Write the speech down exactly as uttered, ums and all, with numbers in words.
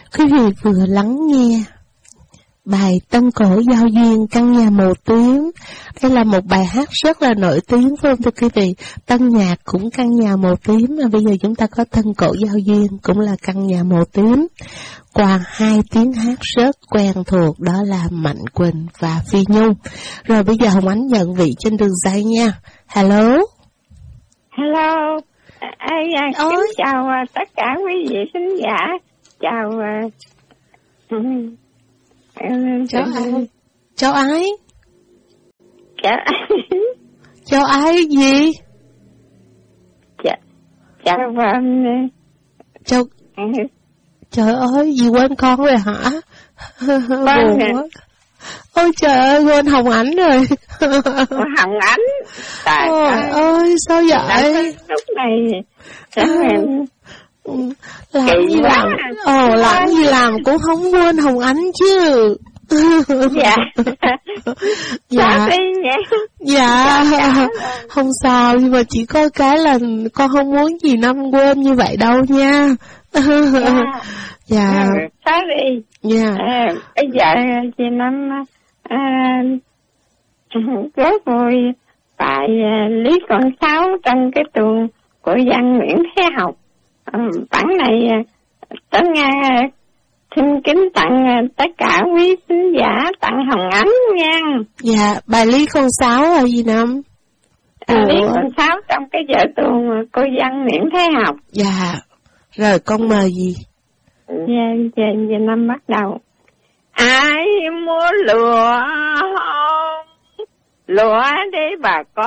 Quý vị vừa lắng nghe bài Tân Cổ Giao Duyên Căn Nhà Màu Tím. Đây là một bài hát rất là nổi tiếng phải không thưa quý vị? Tân nhạc cũng Căn Nhà Màu Tím, mà bây giờ chúng ta có Tân Cổ Giao Duyên cũng là Căn Nhà Màu Tím. Qua hai tiếng hát rất quen thuộc, đó là Mạnh Quỳnh và Phi Nhung. Rồi bây giờ Hồng Ánh nhận vị trên đường dây nha. Hello. Hello. À, à, Ôi. kính chào uh, tất cả quý vị khán giả. Chào uh, uh, Cháu ai? Cháu ai? Chào Cháu ai gì? Chào Chào um, Cháu uh, Trời ơi, gì quên con rồi hả? Buồn quá. Ôi trời ơi, quên Hồng Ánh rồi. Hồng Ánh. Trời Trời ơi, sao vậy? Lúc này em làm gì làm? Ồ, làm gì làm cũng không quên Hồng Ánh chứ. Dạ. Dạ. Dạ. Không sao, nhưng mà chỉ có cái là con không muốn gì Năm quên như vậy đâu nha. Dạ. Dạ. Sorry. Dạ. À, bây giờ chị Năm à, rất vui tại à, lý con sáu trong cái tuồng của văn Nguyễn Thế Học. À, bản này à, Tớ Nga xin kính tặng à, tất cả quý khán giả, tặng Hồng Ánh nha. Dạ, bài Lý Con Sáu là gì Năm? À, lý con sáu trong cái vở tuồng của văn Nguyễn Thế Học. Dạ. Rồi con mời gì? Dạ, giờ, giờ Năm bắt đầu. Ai mua lụa không? Lụa để bà con